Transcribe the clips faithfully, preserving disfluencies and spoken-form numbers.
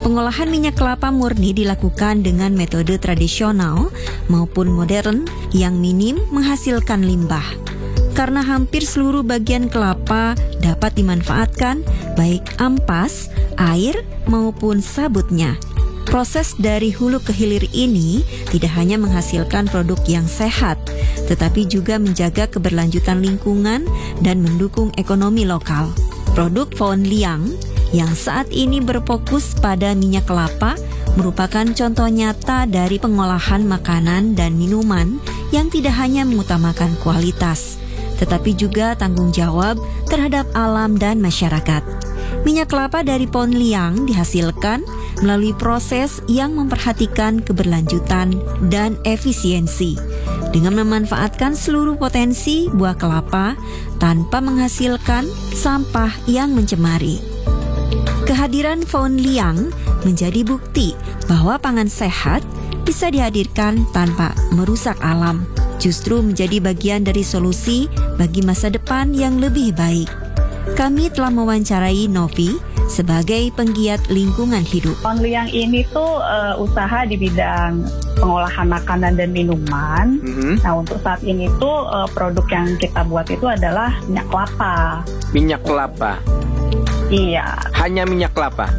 Pengolahan minyak kelapa murni dilakukan dengan metode tradisional maupun modern yang minim menghasilkan limbah. Karena hampir seluruh bagian kelapa dapat dimanfaatkan, baik ampas, air, maupun sabutnya. Proses dari hulu ke hilir ini tidak hanya menghasilkan produk yang sehat, tetapi juga menjaga keberlanjutan lingkungan dan mendukung ekonomi lokal. Produk Phon Liang yang saat ini berfokus pada minyak kelapa merupakan contoh nyata dari pengolahan makanan dan minuman yang tidak hanya mengutamakan kualitas, tetapi juga tanggung jawab terhadap alam dan masyarakat. Minyak kelapa dari Phon Liang dihasilkan melalui proses yang memperhatikan keberlanjutan dan efisiensi, dengan memanfaatkan seluruh potensi buah kelapa tanpa menghasilkan sampah yang mencemari. Kehadiran Phon Liang menjadi bukti bahwa pangan sehat bisa dihadirkan tanpa merusak alam, justru menjadi bagian dari solusi bagi masa depan yang lebih baik. Kami telah mewawancarai Novi sebagai penggiat lingkungan hidup. Phon Liang ini tuh uh, usaha di bidang pengolahan makanan dan minuman. Mm-hmm. Nah, untuk saat ini tuh uh, produk yang kita buat itu adalah minyak kelapa. Minyak kelapa? Iya. Hanya minyak kelapa?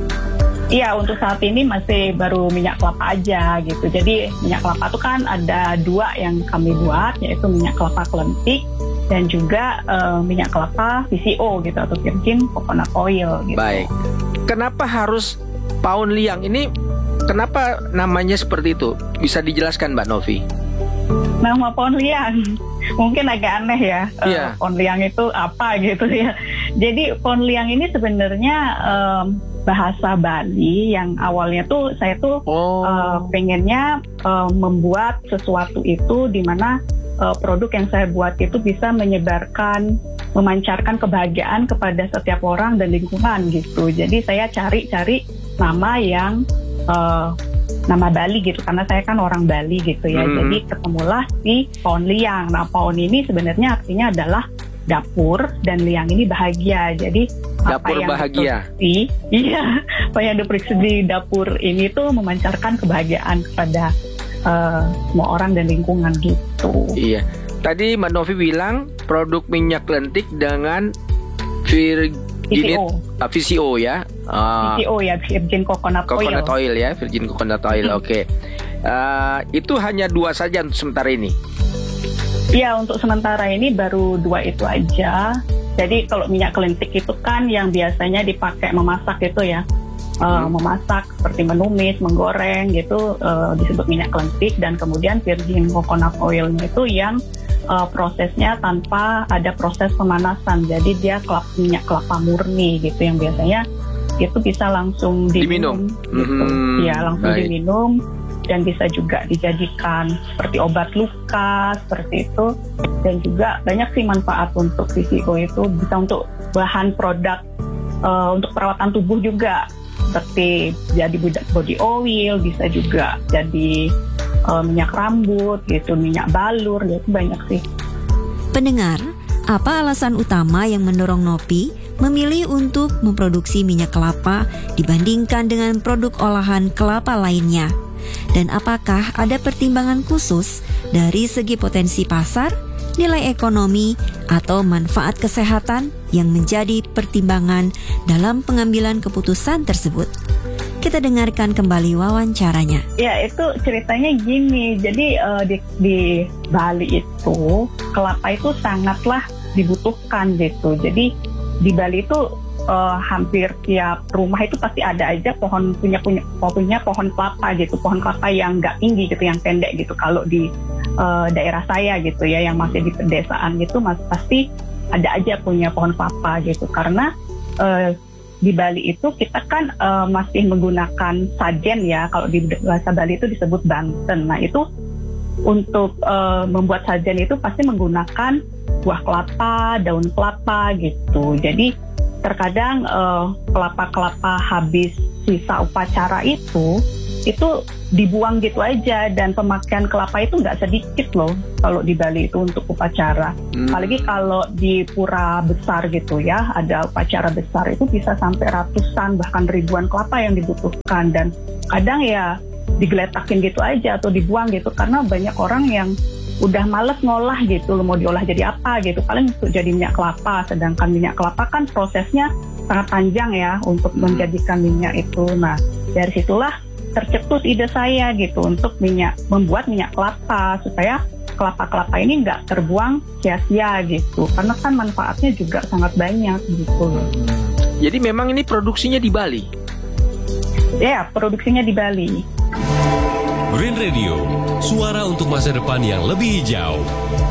Iya, untuk saat ini masih baru minyak kelapa aja gitu. Jadi minyak kelapa itu kan ada dua yang kami buat, yaitu minyak kelapa kelentik dan juga uh, minyak kelapa V C O gitu, atau virgin coconut oil gitu. Baik. Kenapa harus Phon Liang ini? Kenapa namanya seperti itu? Bisa dijelaskan Mbak Novi? Nama Phon Liang mungkin agak aneh ya. Yeah. Uh, Phon Liang itu apa gitu ya. Jadi Phon Liang ini sebenarnya um, bahasa Bali yang awalnya tuh saya tuh oh. uh, pengennya uh, membuat sesuatu itu di mana uh, produk yang saya buat itu bisa menyebarkan, memancarkan kebahagiaan kepada setiap orang dan lingkungan gitu. Jadi saya cari-cari nama yang uh, nama Bali gitu, karena saya kan orang Bali gitu ya. Hmm. Jadi ketemulah si Phon Liang. Nah, Phon ini sebenarnya artinya adalah dapur, dan Liang ini bahagia. Jadi dapur apa yang bahagia. Di, iya, apa yang diperiksi di dapur ini tuh memancarkan kebahagiaan kepada uh, semua orang dan lingkungan gitu. Iya. Tadi Mbak Novi bilang produk minyak lentik dengan virgin V C O ya. Uh, V C O ya, virgin coconut, coconut oil. oil ya, virgin coconut oil. Oke. Okay. Uh, itu hanya dua saja untuk sementara ini. Iya, untuk sementara ini baru dua itu aja. Jadi kalau minyak kelentik itu kan yang biasanya dipakai memasak itu ya, uh, hmm. memasak seperti menumis, menggoreng gitu, uh, disebut minyak kelentik. Dan kemudian virgin coconut oil itu yang uh, prosesnya tanpa ada proses pemanasan. Jadi dia kelapa, minyak kelapa murni gitu, yang biasanya itu bisa langsung diminum. Diminum. Iya, gitu. hmm, langsung baik. diminum. Dan bisa juga dijadikan seperti obat luka, seperti itu. Dan juga banyak sih manfaat untuk V C O itu, bisa untuk bahan produk uh, untuk perawatan tubuh juga, seperti jadi body oil, bisa juga jadi uh, minyak rambut gitu, minyak balur gitu, banyak sih. Pendengar, apa alasan utama yang mendorong Novi memilih untuk memproduksi minyak kelapa dibandingkan dengan produk olahan kelapa lainnya? Dan apakah ada pertimbangan khusus dari segi potensi pasar, nilai ekonomi, atau manfaat kesehatan yang menjadi pertimbangan dalam pengambilan keputusan tersebut? Kita dengarkan kembali wawancaranya. Ya, itu ceritanya gini. Jadi uh, di, di Bali itu kelapa itu sangatlah dibutuhkan gitu. Jadi di Bali itu uh, hampir tiap rumah itu pasti ada aja pohon punya punya punya pohon kelapa gitu. Pohon kelapa yang nggak tinggi gitu, yang pendek gitu. Kalau di uh, daerah saya gitu ya, yang masih di pedesaan gitu, mas pasti ada aja punya pohon kelapa gitu. Karena uh, di Bali itu kita kan uh, masih menggunakan sajen ya, kalau di bahasa Bali itu disebut banten. Nah itu untuk uh, membuat sajen itu pasti menggunakan buah kelapa, daun kelapa gitu. Jadi terkadang uh, kelapa-kelapa habis sisa upacara itu itu dibuang gitu aja, dan pemakaian kelapa itu nggak sedikit loh kalau di Bali itu untuk upacara. Hmm. Apalagi kalau di pura besar gitu ya, ada upacara besar itu bisa sampai ratusan bahkan ribuan kelapa yang dibutuhkan, dan kadang ya digeletakin gitu aja atau dibuang gitu karena banyak orang yang udah males ngolah gitu loh, mau diolah jadi apa gitu, paling untuk jadi minyak kelapa. Sedangkan minyak kelapa kan prosesnya sangat panjang ya untuk menjadikan minyak itu. Nah, dari situlah tercetus ide saya gitu untuk minyak, membuat minyak kelapa supaya kelapa-kelapa ini nggak terbuang sia-sia gitu, karena kan manfaatnya juga sangat banyak gitu. Jadi memang ini produksinya di Bali? Ya, produksinya di Bali. Green Radio, suara untuk masa depan yang lebih hijau.